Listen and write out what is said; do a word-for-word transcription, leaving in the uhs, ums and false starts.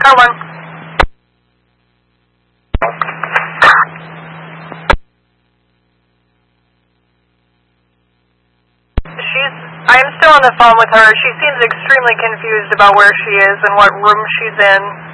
Car one. She's, I'm still on the phone with her. She seems extremely confused about where she is and what room she's in.